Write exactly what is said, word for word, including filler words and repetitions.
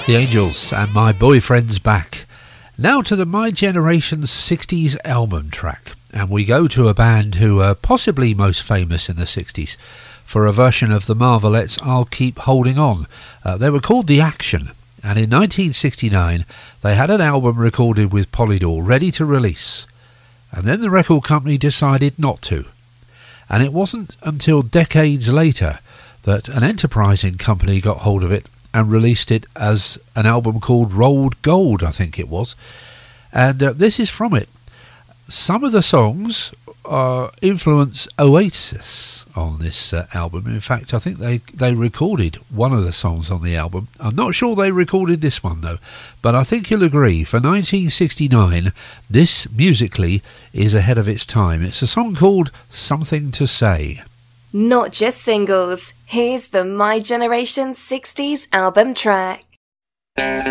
The Angels and My Boyfriend's Back. Now to the My Generation's sixties album track, and we go to a band who are possibly most famous in the sixties for a version of the Marvelettes' I'll Keep Holding On. Uh, they were called The Action, and in nineteen sixty-nine they had an album recorded with Polydor ready to release, and then the record company decided not to. And it wasn't until decades later that an enterprising company got hold of it and released it as an album called Rolled Gold, I think it was. And uh, this is from it. Some of the songs uh, influence Oasis on this uh, album. In fact, I think they, they recorded one of the songs on the album. I'm not sure they recorded this one, though. But I think you'll agree, for nineteen sixty-nine, this musically is ahead of its time. It's a song called Something to Say. Not just singles. Here's the My Generation sixties album track.